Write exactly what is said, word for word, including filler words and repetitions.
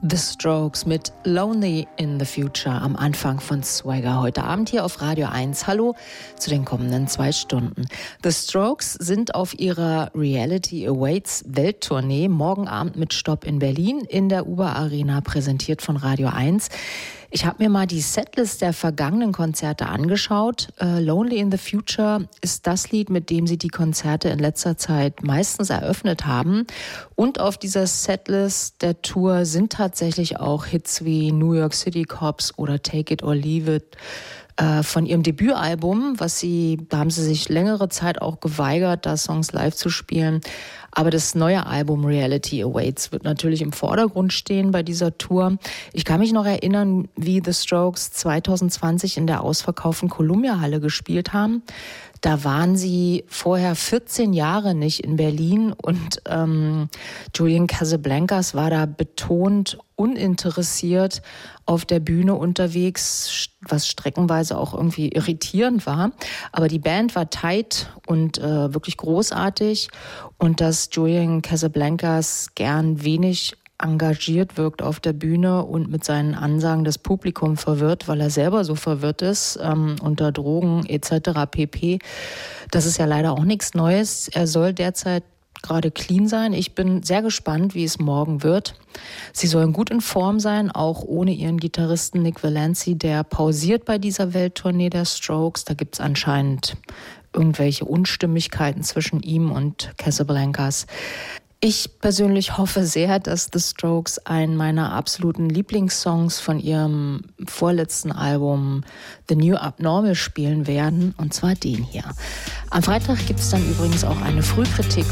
The Strokes mit Lonely in the Future am Anfang von Swagger heute Abend hier auf Radio eins. Hallo zu den kommenden zwei Stunden. The Strokes sind auf ihrer Reality Awaits Welttournee morgen Abend mit Stopp in Berlin in der Uber Arena, präsentiert von Radio eins. Ich habe mir mal die Setlist der vergangenen Konzerte angeschaut. Uh, Lonely in the Future ist das Lied, mit dem sie die Konzerte in letzter Zeit meistens eröffnet haben. Und auf dieser Setlist der Tour sind tatsächlich auch Hits wie New York City Cops oder Take It or Leave It äh, von ihrem Debütalbum, was sie, da haben sie sich längere Zeit auch geweigert, da Songs live zu spielen. Aber das neue Album Reality Awaits wird natürlich im Vordergrund stehen bei dieser Tour. Ich kann mich noch erinnern, wie The Strokes zwanzig zwanzig in der ausverkauften Columbia-Halle gespielt haben. Da waren sie vorher vierzehn Jahre nicht in Berlin und ähm, Julian Casablancas war da betont uninteressiert auf der Bühne unterwegs, was streckenweise auch irgendwie irritierend war. Aber die Band war tight und äh, wirklich großartig, und dass Julian Casablancas gern wenig engagiert wirkt auf der Bühne und mit seinen Ansagen das Publikum verwirrt, weil er selber so verwirrt ist, ähm, unter Drogen et cetera pp. Das ist ja leider auch nichts Neues. Er soll derzeit gerade clean sein. Ich bin sehr gespannt, wie es morgen wird. Sie sollen gut in Form sein, auch ohne ihren Gitarristen Nick Valenci, der pausiert bei dieser Welttournee der Strokes. Da gibt es anscheinend irgendwelche Unstimmigkeiten zwischen ihm und Casablancas. Ich persönlich hoffe sehr, dass The Strokes einen meiner absoluten Lieblingssongs von ihrem vorletzten Album The New Abnormal spielen werden, und zwar den hier. Am Freitag gibt es dann übrigens auch eine Frühkritik